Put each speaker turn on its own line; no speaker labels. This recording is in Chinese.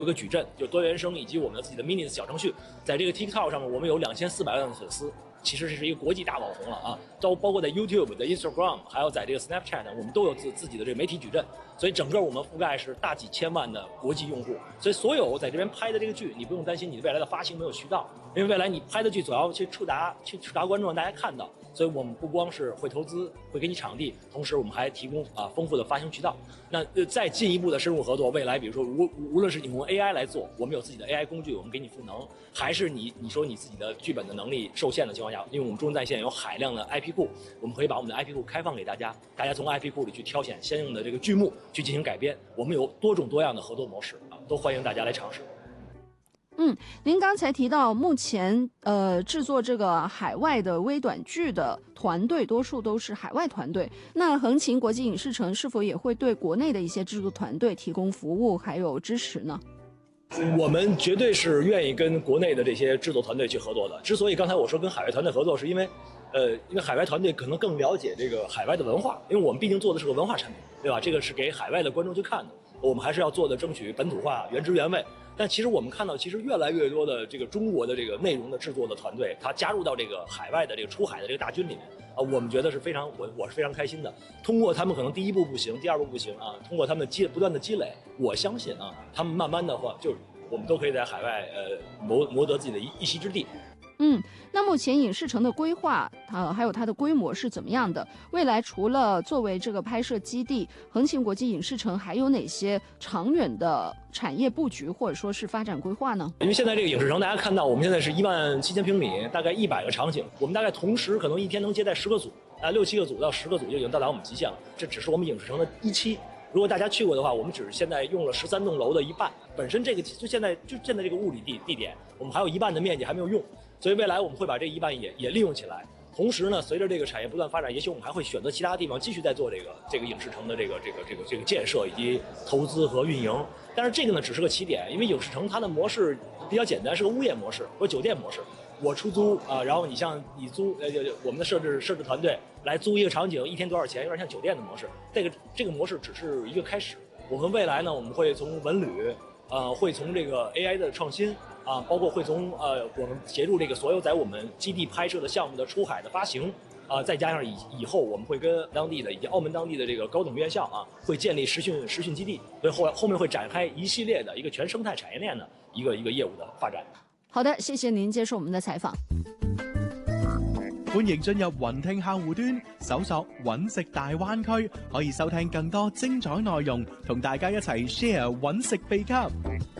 有个矩阵，就多元声以及我们的自己的 mini 的小程序，在这个 TikTok 上面，我们有2400万的粉丝，其实这是一个国际大网红了啊！包括在 YouTube、在 Instagram， 还有在这个 Snapchat， 我们都有自己的这个媒体矩阵，所以整个我们覆盖是大几千万的国际用户。所以所有在这边拍的这个剧，你不用担心你未来的发行没有渠道，因为未来你拍的剧总要去触达观众，让大家看到。所以我们不光是会投资，会给你场地，同时我们还提供丰富的发行渠道。那再进一步的深入合作，未来比如说无论是你用 AI 来做，我们有自己的 AI 工具，我们给你赋能，还是你说你自己的剧本的能力受限的情况下，因为我们中文在线有海量的 IP 库，我们可以把我们的 IP 库开放给大家，大家从 IP 库里去挑选相应的这个剧目去进行改编。我们有多种多样的合作模式都欢迎大家来尝试。
您刚才提到目前制作这个海外的微短剧的团队多数都是海外团队，那横琴国际影视城是否也会对国内的一些制作团队提供服务还有支持呢？
我们绝对是愿意跟国内的这些制作团队去合作的。之所以刚才我说跟海外团队合作，是因为海外团队可能更了解这个海外的文化，因为我们毕竟做的是个文化产品，对吧？这个是给海外的观众去看的，我们还是要做的争取本土化、原汁原味。但其实我们看到，其实越来越多的这个中国的这个内容的制作的团队，他加入到这个海外的这个出海的这个大军里面我们觉得是非常，我是非常开心的。通过他们可能第一步不行，第二步不行通过他们不断的积累，我相信他们慢慢的话，就是我们都可以在海外谋得自己的一席之地。
那目前影视城的规划还有它的规模是怎么样的？未来除了作为这个拍摄基地，横琴国际影视城还有哪些长远的产业布局或者说是发展规划呢？
因为现在这个影视城大家看到我们现在是17000平米，大概100个场景，我们大概同时可能一天能接待10个组6、7个组到10个组就已经到达我们极限了。这只是我们影视城的一期。如果大家去过的话，我们只是现在用了13栋楼的一半，本身这个就现在这个物理地点，我们还有一半的面积还没有用，所以未来我们会把这一半也利用起来。同时呢，随着这个产业不断发展，也许我们还会选择其他地方继续在做这个影视城的这个建设以及投资和运营。但是这个呢只是个起点，因为影视城它的模式比较简单，是个物业模式或酒店模式。我出租然后你租我们的设置团队来租一个场景，一天多少钱，有点像酒店的模式。这个模式只是一个开始。我们未来呢，我们会从文旅会从这个 AI 的创新包括会从我们协助这个所有在我们基地拍摄的项目的出海的发行再加上以后我们会跟当地的以及澳门当地的这个高等院校会建立实训基地，所以后面会展开一系列的一个全生态产业链的一个业务的发展。
好的，謝謝您接受我們的採訪。
歡迎進入雲聽客戶端，搜索揾食大灣區，可以收聽更多精彩內容，同大家一齊 share 揾食秘笈。